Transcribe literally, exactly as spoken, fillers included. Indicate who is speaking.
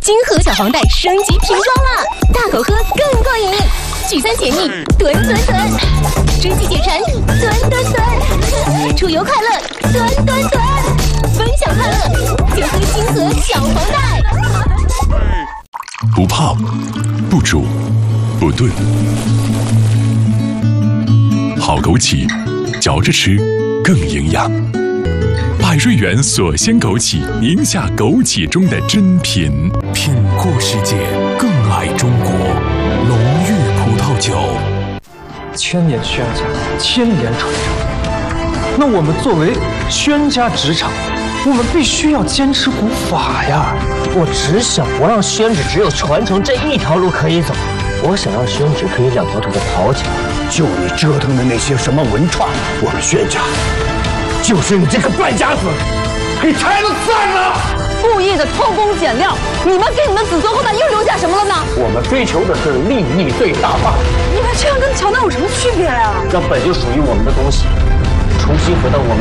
Speaker 1: 金河小黄袋升级瓶装啦，大口喝更过瘾，聚餐解腻，吨吨吨，蒸汽解馋，吨吨吨，出游快乐，吨吨吨，分享快乐，就喝金河小黄袋。
Speaker 2: 不泡，不煮，不炖，好枸杞，嚼着吃更营养。百瑞园锁鲜枸杞，宁夏枸杞中的珍品。
Speaker 3: 品过世界，更爱中国。龙玉葡萄酒，
Speaker 4: 千年宣家，千年传承。那我们作为宣家职场，我们必须要坚持古法呀！
Speaker 5: 我只想不让宣纸只有传承这一条路可以走，我想让宣纸可以两条腿的跑起来。
Speaker 6: 就你折腾的那些什么文创，我们宣家就是你这个败家子，给拆了算了！
Speaker 7: 故意的偷工减料，你们给你们子孙后代又留下什么了呢？
Speaker 6: 我们追求的是利益最大化。
Speaker 7: 你们这样跟乔丹有什么区别呀？
Speaker 5: 让本就属于我们的东西重新回到我们